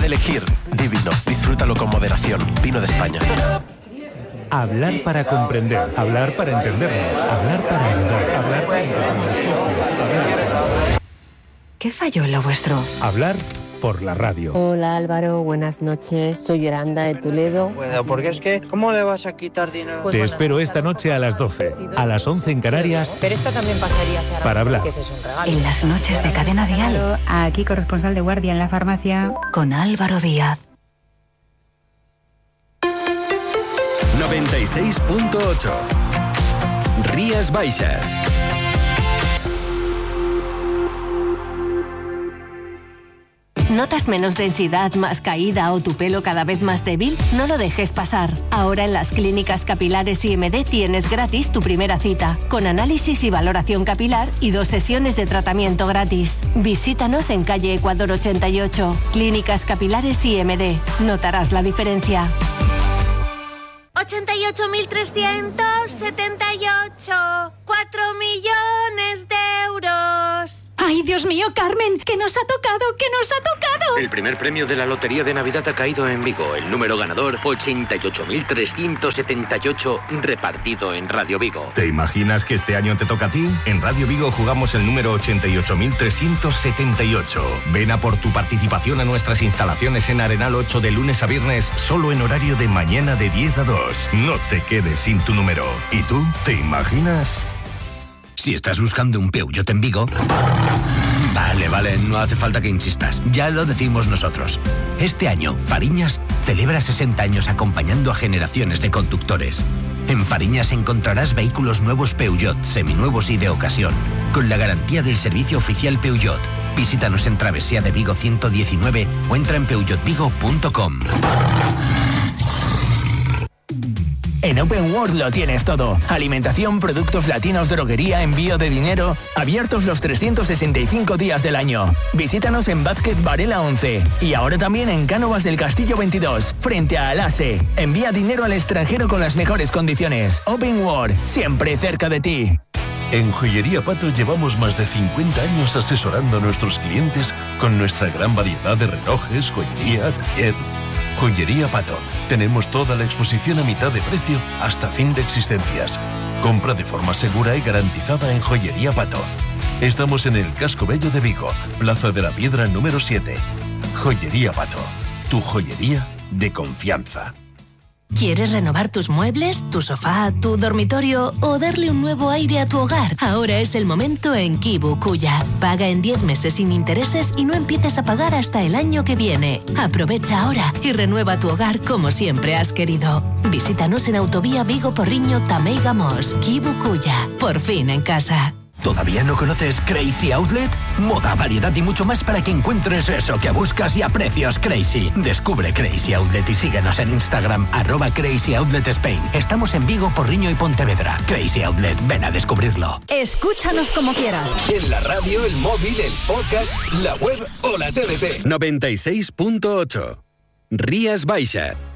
de elegir, divino. Disfrútalo con moderación. Vino de España. Hablar para comprender, hablar para entendernos, hablar para ayudar, hablar para entender. ¿Qué falló en lo vuestro? Hablar por la radio. Hola Álvaro, buenas noches. Soy Yolanda de Toledo. Porque es que, ¿cómo le vas a quitar dinero? Te espero esta noche a las 12, a las 11 en Canarias. Pero esta también pasaría, Sara, para hablar. Que ese es un regalo. En las noches de Cadena Dial. Aquí corresponsal de guardia en la farmacia. Con Álvaro Díaz. 96.8 Rías Baixas. ¿Notas menos densidad, más caída o tu pelo cada vez más débil? No lo dejes pasar. Ahora en las clínicas capilares IMD tienes gratis tu primera cita, con análisis y valoración capilar y 2 sesiones de tratamiento gratis. Visítanos en calle Ecuador 88. Clínicas capilares IMD. Notarás la diferencia. 88.378. 4 millones de euros. ¡Ay, Dios mío, Carmen! ¡Que nos ha tocado! ¡Que nos ha tocado! El primer premio de la Lotería de Navidad ha caído en Vigo. El número ganador, 88.378, repartido en Radio Vigo. ¿Te imaginas que este año te toca a ti? En Radio Vigo jugamos el número 88.378. Ven a por tu participación a nuestras instalaciones en Arenal 8 de lunes a viernes, solo en horario de mañana de 10 a 2. No te quedes sin tu número. ¿Y tú? ¿Te imaginas? Si estás buscando un Peugeot en Vigo... Vale, no hace falta que insistas. Ya lo decimos nosotros. Este año, Fariñas celebra 60 años acompañando a generaciones de conductores. En Fariñas encontrarás vehículos nuevos Peugeot, seminuevos y de ocasión, con la garantía del servicio oficial Peugeot. Visítanos en Travesía de Vigo 119 o entra en peugeotvigo.com. En Open World lo tienes todo. Alimentación, productos latinos, droguería, envío de dinero. Abiertos los 365 días del año. Visítanos en Vázquez Varela 11. Y ahora también en Cánovas del Castillo 22, frente a Alase. Envía dinero al extranjero con las mejores condiciones. Open World, siempre cerca de ti. En Joyería Pato llevamos más de 50 años asesorando a nuestros clientes con nuestra gran variedad de relojes, joyería, taller. Joyería Pato. Tenemos toda la exposición a mitad de precio hasta fin de existencias. Compra de forma segura y garantizada en Joyería Pato. Estamos en el Casco Bello de Vigo, Plaza de la Piedra número 7. Joyería Pato. Tu joyería de confianza. ¿Quieres renovar tus muebles, tu sofá, tu dormitorio o darle un nuevo aire a tu hogar? Ahora es el momento en Kibu Kuya. Paga en 10 meses sin intereses y no empieces a pagar hasta el año que viene. Aprovecha ahora y renueva tu hogar como siempre has querido. Visítanos en Autovía Vigo Porriño Tamei Gamos. Kibu Kuya. Por fin en casa. ¿Todavía no conoces Crazy Outlet? Moda, variedad y mucho más para que encuentres eso que buscas y a precios crazy. Descubre Crazy Outlet y síguenos en Instagram, @CrazyOutletSpain. Estamos en Vigo, Porriño y Pontevedra. Crazy Outlet, ven a descubrirlo. Escúchanos como quieras. En la radio, el móvil, el podcast, la web o la TDT. 96.8 Rías Baixas.